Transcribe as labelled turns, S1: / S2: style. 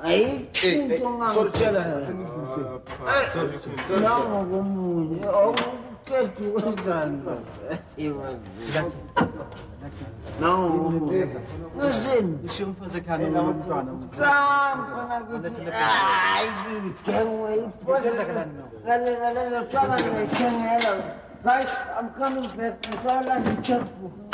S1: ayikho ngangitshela nango komunye awuqeda uzandla nango komunye listen
S2: ushiye umfazi ekhaya nomntwana
S1: guys, I'm coming back. I saw like a checkbook.